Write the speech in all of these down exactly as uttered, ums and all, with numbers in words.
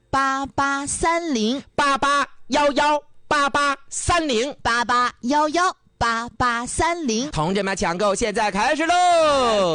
八八三零八八幺幺八八三零八八幺幺八八三零。 同志们，抢购现在开始喽！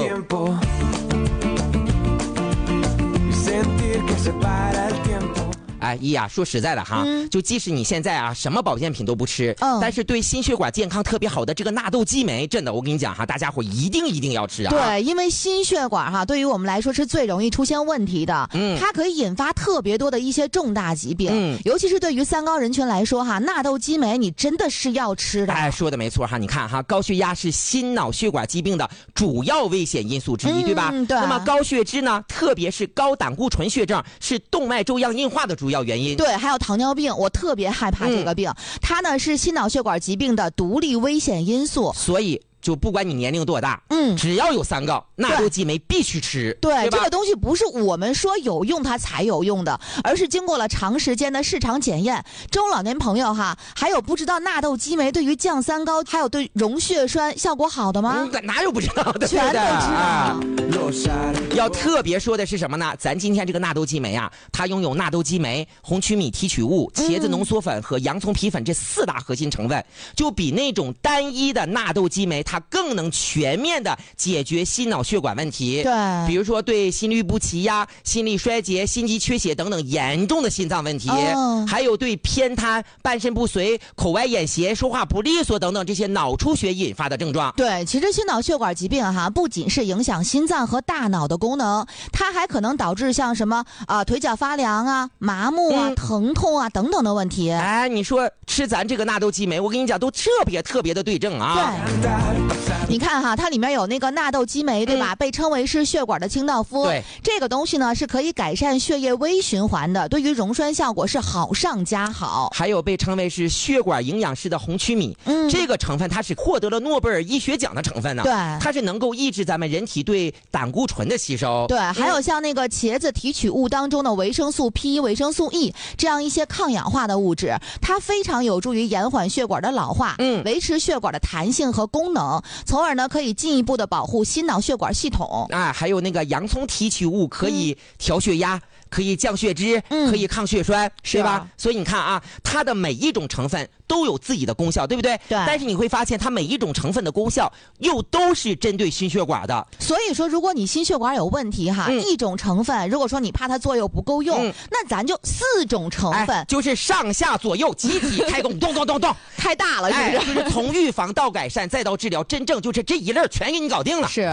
哎，依呀，说实在的哈，嗯、就即使你现在啊什么保健品都不吃，嗯、但是对心血管健康特别好的这个纳豆激酶，真的我跟你讲哈，大家伙一定一定要吃啊！ 对，因为心血管哈对于我们来说是最容易出现问题的，嗯，它可以引发特别多的一些重大疾病，嗯，尤其是对于三高人群来说哈，纳豆激酶你真的是要吃的。 哎，说的没错哈，你看哈，高血压是心脑血管疾病的主要危险因素之一，嗯、对吧？ 对。 那么高血脂呢，特别是高胆固醇血症，是动脉粥样硬化的主要原因。 对，还有糖尿病，我特别害怕这个病，嗯、它呢是心脑血管疾病的独立危险因素。 所以就不管你年龄多大，嗯，只要有三高，纳豆激酶必须吃。 对， 对这个东西不是我们说有用它才有用的，而是经过了长时间的市场检验。中老年朋友哈，还有不知道纳豆激酶对于降三高，还有对溶血栓效果好的吗？ 嗯、哪有不知道的？ 全都知道。啊、 要特别说的是什么呢？咱今天这个纳豆激酶啊，它拥有纳豆激酶、红曲米提取物、茄子浓缩粉和洋葱皮粉这四大核心成分，就比那种单一的纳豆激酶它它更能全面的解决心脑血管问题。 对， 比如说对心律不齐呀、心力衰竭、心肌缺血等等严重的心脏问题，哦、还有对偏瘫、半身不遂、口歪眼斜、说话不利索等等这些脑出血引发的症状。 对，其实心脑血管疾病哈，不仅是影响心脏和大脑的功能，它还可能导致像什么啊、呃、腿脚发凉啊、麻木啊、嗯、疼痛啊等等的问题。 哎，你说吃咱这个纳豆激酶，我跟你讲都特别特别的对症啊。 对。你看哈，它里面有那个纳豆激酶，对吧？嗯、被称为是血管的清道夫。 对， 这个东西呢是可以改善血液微循环的，对于溶栓效果是好上加好。 还有被称为是血管营养师的红曲米，嗯，这个成分它是获得了诺贝尔医学奖的成分呢。 对， 它是能够抑制咱们人体对胆固醇的吸收。 对，还有像那个茄子提取物当中的维生素 P、维生素 E 这样一些抗氧化的物质，它非常有助于延缓血管的老化，嗯，维持血管的弹性和功能。从而呢，可以进一步的保护心脑血管系统啊，还有那个洋葱提取物可以调血压，嗯、可以降血脂，嗯、可以抗血栓，对吧？啊、所以你看啊，它的每一种成分都有自己的功效，对不对？ 对。 但是你会发现，它每一种成分的功效又都是针对心血管的。 所以说，如果你心血管有问题哈，嗯、一种成分，如果说你怕它作用不够用，嗯、那咱就四种成分， 哎、就是上下左右集体开工，咚咚咚咚， 开大了，是不是？ 哎、就是从预防到改善再到治疗，真正就是这一类全给你搞定了。 是。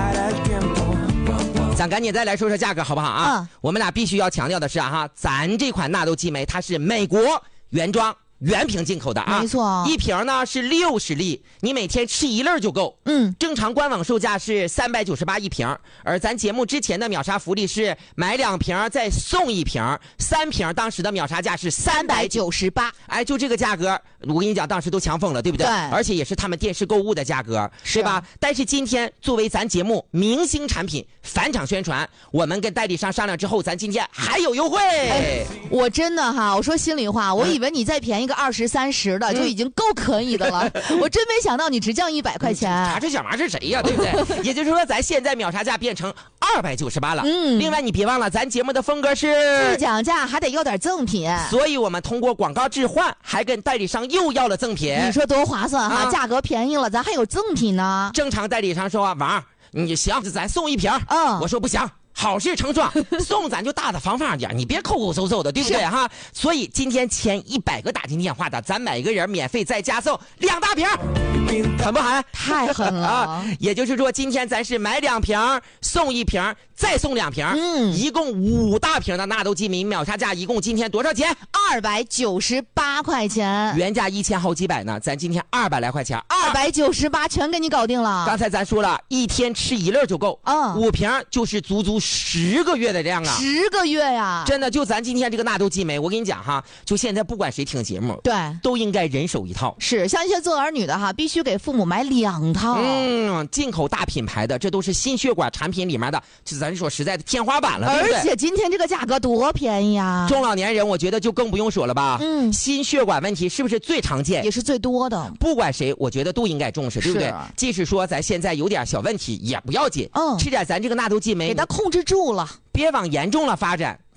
咱赶紧再来说说价格好不好啊？嗯、我们俩必须要强调的是啊哈，咱这款纳豆激酶它是美国原装。原瓶进口的啊， 没错， 一瓶呢是六十粒，你每天吃一粒就够。嗯，正常官网售价是三百九十八一瓶，而咱节目之前的秒杀福利是买两瓶再送一瓶，三瓶当时的秒杀价是三百九十八。哎，就这个价格，我跟你讲，当时都抢疯了，对不对？ 对， 而且也是他们电视购物的价格，对吧？但是今天作为咱节目明星产品返场宣传，我们跟代理商商量之后，咱今天还有优惠。 哎、我真的哈，我说心里话，我以为你再便宜个二十三十的就已经够可以的了，嗯、我真没想到你只降一百块钱。 他这小王是谁呀、啊？对不对？也就是说，咱现在秒杀价变成二百九十八了。嗯，另外你别忘了，咱节目的风格是不讲价还得要点赠品， 所以我们通过广告置换，还跟代理商又要了赠品。 你说多划算哈、啊！价格便宜了，咱还有赠品呢。 正常代理商说啊，王，你行，咱送一瓶。嗯，我说不行。好事成双，送咱就大大方方点，你别抠抠搜搜的，对不对哈？所以今天前一百个打进电话的，咱每个人免费再加送两大瓶，狠不狠？ 太狠了啊！ 也就是说，今天咱是买两瓶送一瓶，再送两瓶，嗯，一共五大瓶的纳豆激酶，秒杀价一共今天多少钱？ 二百九十八块钱， 原价一千好几百呢，咱今天二百来块钱， 二百九十八全给你搞定了。 刚才咱说了一天吃一粒就够，嗯，五瓶就是足足十个月的量啊！ 十个月呀！ 真的，就咱今天这个纳豆激酶，我跟你讲哈，就现在不管谁听节目， 对， 都应该人手一套。 是，像一些做儿女的哈，必须给父母买两套。 嗯，进口大品牌的，这都是心血管产品里面的，就咱说实在的天花板了，对不对？ 而且今天这个价格多便宜啊！ 中老年人，我觉得就更不用说了吧。嗯，心血管问题是不是最常见？ 也是最多的。 不管谁，我觉得都应该重视，对不对？即使说咱现在有点小问题也不要紧，嗯，吃点咱这个纳豆激酶， 给它控制住了， 别往严重了发展。